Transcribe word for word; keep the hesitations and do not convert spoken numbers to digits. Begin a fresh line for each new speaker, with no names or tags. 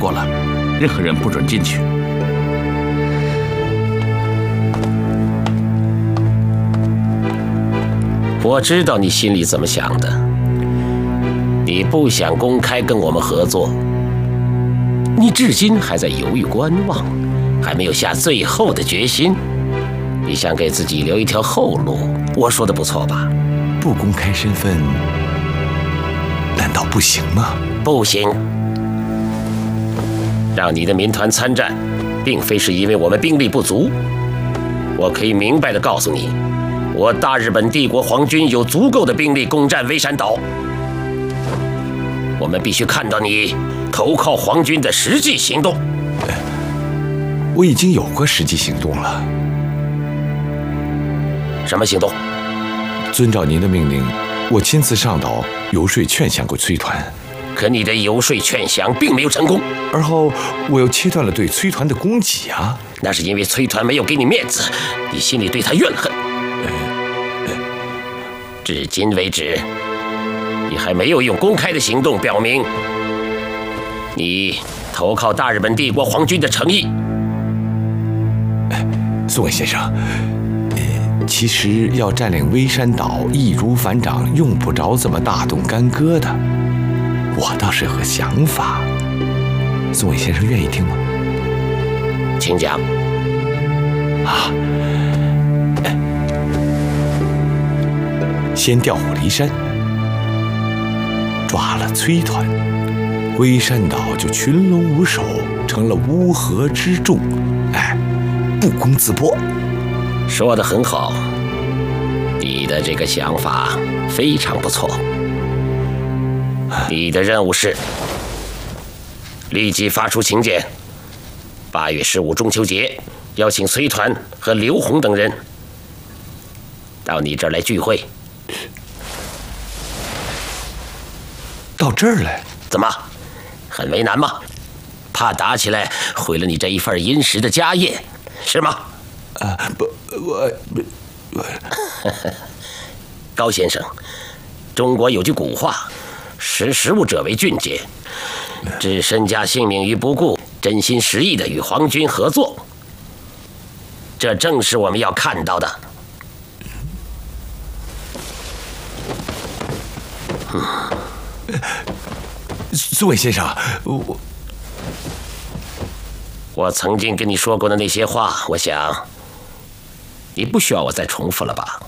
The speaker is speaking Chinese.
过了，任何人不准进去。
我知道你心里怎么想的，你不想公开跟我们合作，你至今还在犹豫观望，还没有下最后的决心。你想给自己留一条后路，我说的不错吧？
不公开身份，难道不行吗？
不行。让你的民团参战，并非是因为我们兵力不足。我可以明白地告诉你，我大日本帝国皇军有足够的兵力攻占微山岛。我们必须看到你投靠皇军的实际行动。
我已经有过实际行动了。
什么行动？
遵照您的命令，我亲自上岛游说劝降过崔团。
可你的游说劝降并没有成功，
而后我又切断了对崔团的供给啊！
那是因为崔团没有给你面子，你心里对他怨恨。至今为止，你还没有用公开的行动表明你投靠大日本帝国皇军的诚意。
宋伟先生，呃，其实要占领微山岛易如反掌，用不着这么大动干戈的。我倒是有个想法，宋伟先生愿意听吗？
请讲。
啊，先调虎离山，抓了崔团，微山岛就群龙无首，成了乌合之众。哎，不攻自破。
说得很好，你的这个想法非常不错。你的任务是立即发出请柬，八月十五中秋节邀请崔团和刘洪等人到你这儿来聚会。
到这儿来？
怎么，很为难吗？怕打起来毁了你这一份殷实的家业，是吗？
啊，不，我我。
高先生，中国有句古话，识时务者为俊杰。置身家性命于不顾，真心实意的与皇军合作，这正是我们要看到的。
嗯，苏伟先生，我
我曾经跟你说过的那些话，我想你不需要我再重复了吧？